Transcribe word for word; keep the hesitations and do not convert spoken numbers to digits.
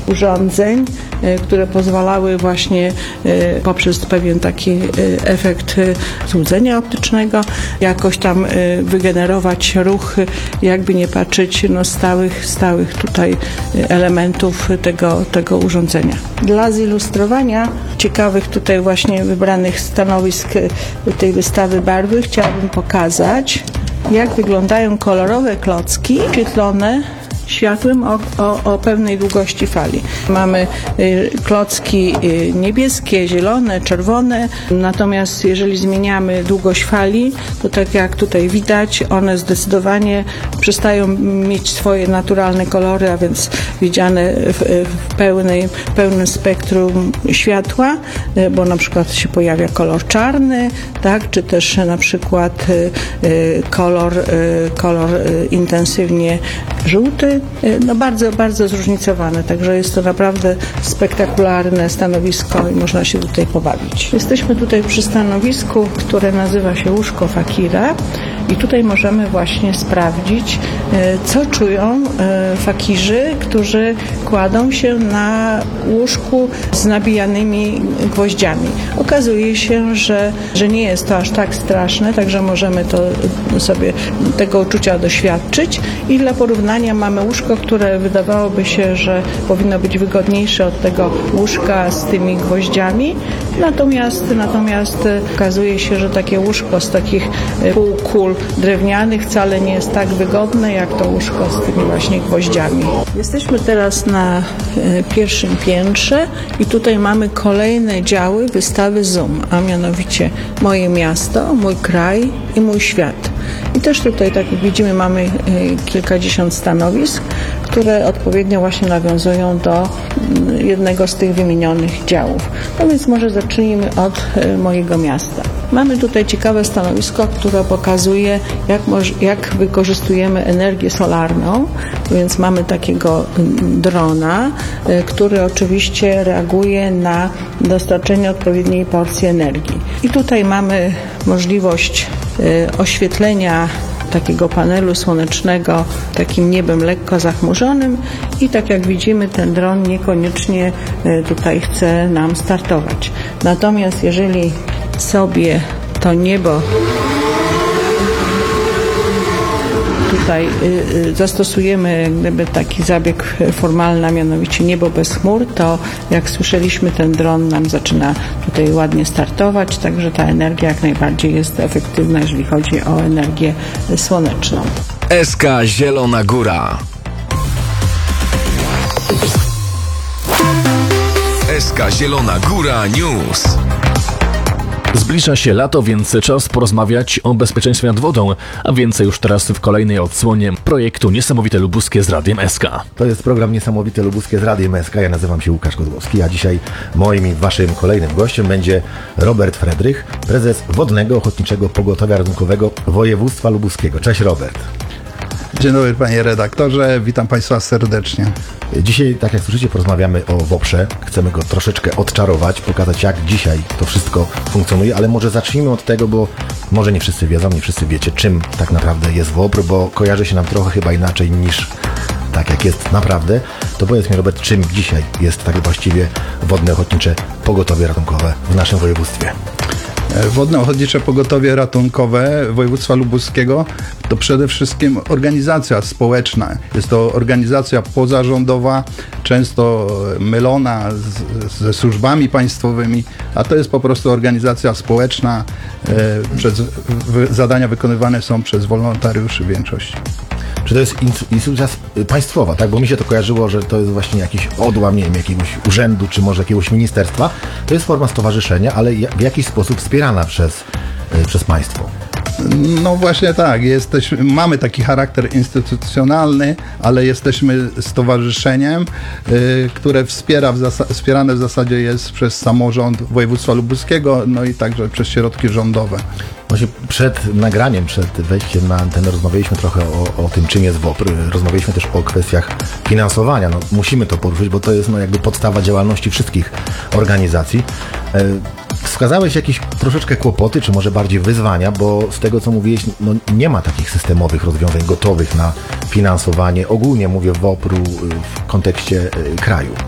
urządzeń, które pozwalały właśnie poprzez pewien taki efekt złudzenia optycznego jakoś tam wygenerować ruch, jakby nie patrzeć, no stałych, stałych tutaj elementów tego, tego urządzenia. Dla zilustrowania ciekawych tutaj właśnie wybranych stanowisk tej wystawy barwy chciałabym pokazać, jak wyglądają kolorowe klocki oświetlone światłem o, o, o pewnej długości fali. Mamy y, klocki y, niebieskie, zielone, czerwone, natomiast jeżeli zmieniamy długość fali, to tak jak tutaj widać, one zdecydowanie przestają mieć swoje naturalne kolory, a więc widziane w, w pełnej, pełnym spektrum światła, y, bo na przykład się pojawia kolor czarny, tak, czy też na przykład y, y, kolor, y, kolor y, intensywnie żółty. No bardzo, bardzo zróżnicowane, także jest to naprawdę spektakularne stanowisko i można się tutaj pobawić. Jesteśmy tutaj przy stanowisku, które nazywa się łóżko fakira i tutaj możemy właśnie sprawdzić, co czują fakirzy, którzy kładą się na łóżku z nabijanymi gwoździami. Okazuje się, że, że nie jest to aż tak straszne, także możemy to sobie tego uczucia doświadczyć i dla porównania mamy łóżko, które wydawałoby się, że powinno być wygodniejsze od tego łóżka z tymi gwoździami, natomiast, natomiast okazuje się, że takie łóżko z takich półkul drewnianych wcale nie jest tak wygodne, jak to łóżko z tymi właśnie gwoździami. Jesteśmy teraz na pierwszym piętrze i tutaj mamy kolejne działy wystawy Zoom, a mianowicie moje miasto, mój kraj i mój świat. I też tutaj, tak jak widzimy, mamy kilkadziesiąt stanowisk, które odpowiednio właśnie nawiązują do jednego z tych wymienionych działów. No więc może zacznijmy od mojego miasta. Mamy tutaj ciekawe stanowisko, które pokazuje, jak, moż- jak wykorzystujemy energię solarną, więc mamy takiego drona, który oczywiście reaguje na dostarczenie odpowiedniej porcji energii. I tutaj mamy możliwość oświetlenia takiego panelu słonecznego takim niebem lekko zachmurzonym i tak jak widzimy, ten dron niekoniecznie tutaj chce nam startować. Natomiast jeżeli sobie to niebo tutaj zastosujemy jak gdyby taki zabieg formalny, a mianowicie niebo bez chmur, to jak słyszeliśmy, ten dron nam zaczyna tutaj ładnie startować, także ta energia jak najbardziej jest efektywna, jeżeli chodzi o energię słoneczną. S K Zielona Góra. S K Zielona Góra News. Zbliża się lato, więc czas porozmawiać o bezpieczeństwie nad wodą, a więcej już teraz w kolejnej odsłonie projektu Niesamowite Lubuskie z Radiem S K. To jest program Niesamowite Lubuskie z Radiem S K. Ja nazywam się Łukasz Kozłowski, a dzisiaj moim i waszym kolejnym gościem będzie Robert Fredrych, prezes Wodnego Ochotniczego Pogotowia Ratunkowego Województwa Lubuskiego. Cześć, Robert. Dzień dobry, panie redaktorze, witam państwa serdecznie. Dzisiaj, tak jak słyszycie, porozmawiamy o woprze. Chcemy go troszeczkę odczarować, pokazać, jak dzisiaj to wszystko funkcjonuje, ale może zacznijmy od tego, bo może nie wszyscy wiedzą, nie wszyscy wiecie, czym tak naprawdę jest wopr, bo kojarzy się nam trochę chyba inaczej niż tak jak jest naprawdę. To powiedz mi, Robert, czym dzisiaj jest tak właściwie Wodne Ochotnicze Pogotowie Ratunkowe w naszym województwie? Wodne Ochotnicze Pogotowie Ratunkowe Województwa Lubuskiego to przede wszystkim organizacja społeczna. Jest to organizacja pozarządowa, często mylona z, ze służbami państwowymi, a to jest po prostu organizacja społeczna. E, przez, w, zadania wykonywane są przez wolontariuszy w większości. Czy to jest instytucja państwowa, tak? Bo mi się to kojarzyło, że to jest właśnie jakiś odłam, nie wiem, jakiegoś urzędu, czy może jakiegoś ministerstwa. To jest forma stowarzyszenia, ale w jakiś sposób wspierana przez, przez państwo. No właśnie tak, jesteśmy, mamy taki charakter instytucjonalny, ale jesteśmy stowarzyszeniem, y, które wspiera w zas- wspierane w zasadzie jest przez samorząd województwa lubuskiego, no i także przez środki rządowe. Właśnie przed nagraniem, przed wejściem na antenę rozmawialiśmy trochę o, o tym, czym jest wopr. Rozmawialiśmy też o kwestiach finansowania. No, musimy to poruszyć, bo to jest no, jakby podstawa działalności wszystkich organizacji. E, wskazałeś jakieś troszeczkę kłopoty, czy może bardziej wyzwania, bo z tego, co mówiłeś, no, nie ma takich systemowych rozwiązań gotowych na finansowanie. Ogólnie mówię wopru w kontekście kraju.